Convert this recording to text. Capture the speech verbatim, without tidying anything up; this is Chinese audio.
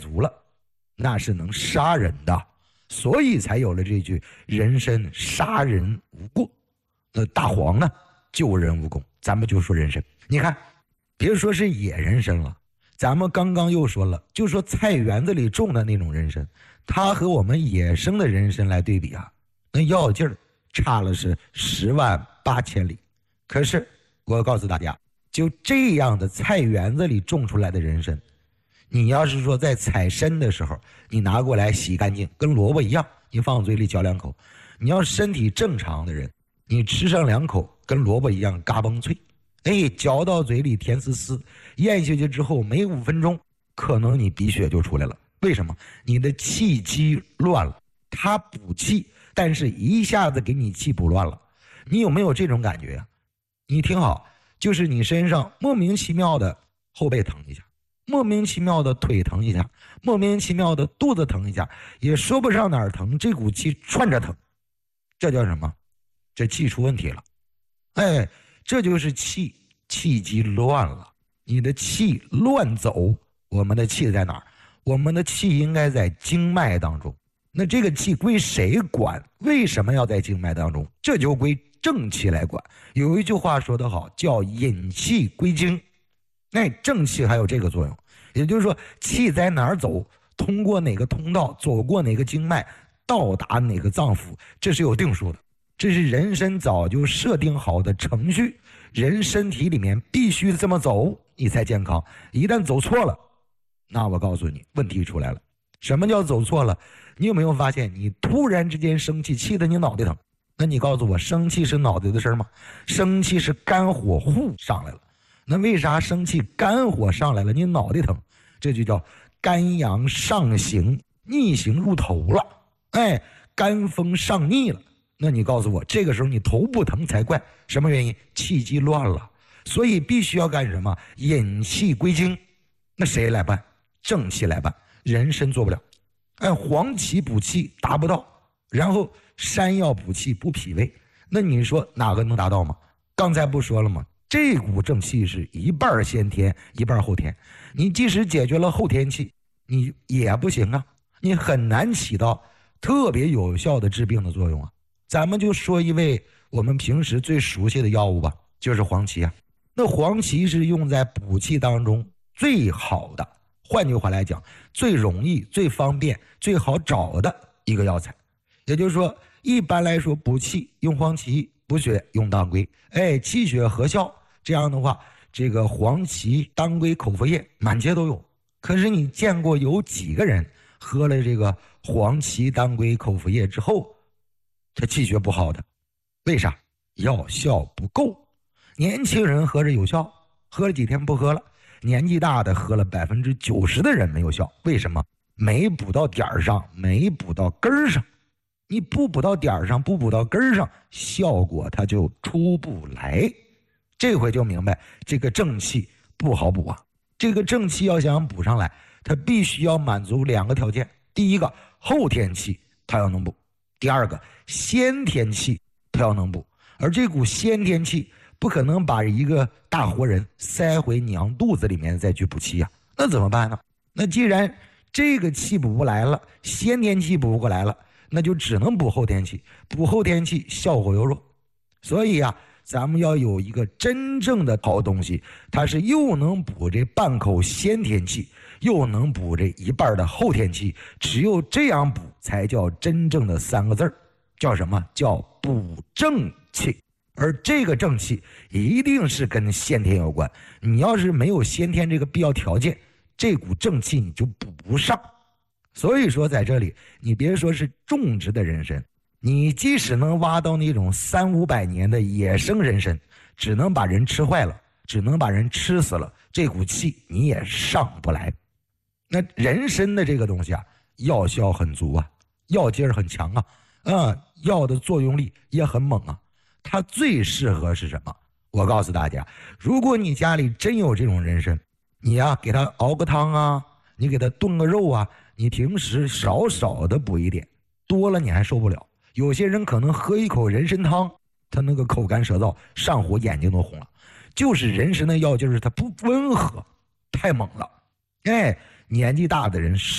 足了，那是能杀人的，所以才有了这句人参杀人无过。那大黄呢，救人无功。咱们就说人参，你看别说是野人参了，咱们刚刚又说了，就说菜园子里种的那种人参，它和我们野生的人参来对比啊，那药劲儿差了是十万八千里。可是我告诉大家，就这样的菜园子里种出来的人参，你要是说在采参的时候你拿过来洗干净，跟萝卜一样，你放嘴里嚼两口，你要身体正常的人，你吃上两口跟萝卜一样嘎嘣脆，哎，嚼到嘴里甜丝丝，咽下去之后没五分钟可能你鼻血就出来了。为什么？你的气机乱了，它补气，但是一下子给你气补乱了。你有没有这种感觉呀、啊？你听好，就是你身上莫名其妙的后背疼一下，莫名其妙的腿疼一下，莫名其妙的肚子疼一下，也说不上哪儿疼，这股气串着疼，这叫什么？这气出问题了。哎，这就是气气机乱了，你的气乱走。我们的气在哪儿？我们的气应该在经脉当中。那这个气归谁管？为什么要在经脉当中？这就归正气来管。有一句话说得好，叫引气归经。哎，正气还有这个作用，也就是说气在哪儿走，通过哪个通道，走过哪个经脉，到达哪个脏腑，这是有定数的，这是人参早就设定好的程序，人身体里面必须这么走，你才健康。一旦走错了，那我告诉你，问题出来了。什么叫走错了？你有没有发现，你突然之间生气，气得你脑袋疼？那你告诉我，生气是脑袋的事吗？生气是肝火呼上来了。那为啥生气肝火上来了，你脑袋疼？这就叫肝阳上行，逆行入头了。哎，肝风上逆了。那你告诉我，这个时候你头不疼才怪。什么原因？气机乱了。所以必须要干什么？引气归经。那谁来办？正气来办。人参做不了。哎，黄芪补气达不到，然后山药补气补脾胃，那你说哪个能达到吗？刚才不说了吗？这股正气是一半先天一半后天，你即使解决了后天气，你也不行啊，你很难起到特别有效的治病的作用啊。咱们就说一味我们平时最熟悉的药物吧，就是黄芪啊。那黄芪是用在补气当中最好的，换句话来讲，最容易最方便最好找的一个药材。也就是说，一般来说补气用黄芪，补血用当归，哎，气血合效，这样的话这个黄芪当归口服液满街都有。可是你见过有几个人喝了这个黄芪当归口服液之后他气血不好的？为啥？药效不够。年轻人喝着有效，喝了几天不喝了，年纪大的喝了百分之九十的人没有效。为什么？没补到点儿上，没补到根儿上。你不补到点儿上，不补到根儿上，效果它就出不来。这回就明白这个正气不好补啊。这个正气要想补上来，它必须要满足两个条件。第一个，后天气它要能补；第二个，先天气它要能补。而这股先天气不可能把一个大活人塞回娘肚子里面再去补气啊，那怎么办呢？那既然这个气补不来了，先天气补不过来了，那就只能补后天气，补后天气效果又弱。所以啊，咱们要有一个真正的好东西，它是又能补这半口先天气，又能补这一半的后天气，只有这样补才叫真正的三个字儿，叫什么？叫补正气。而这个正气一定是跟先天有关，你要是没有先天这个必要条件，这股正气你就补不上。所以说在这里，你别说是种植的人参，你即使能挖到那种三五百年的野生人参，只能把人吃坏了，只能把人吃死了，这股气你也上不来。那人参的这个东西啊，药效很足啊，药劲儿很强啊，啊，药的作用力也很猛啊。它最适合是什么？我告诉大家，如果你家里真有这种人参，你呀、啊、给它熬个汤啊，你给它炖个肉啊，你平时少少的补一点，多了你还受不了。有些人可能喝一口人参汤，他那个口干舌燥，上火，眼睛都红了，就是人参的药劲儿它不温和，太猛了。哎，年纪大的人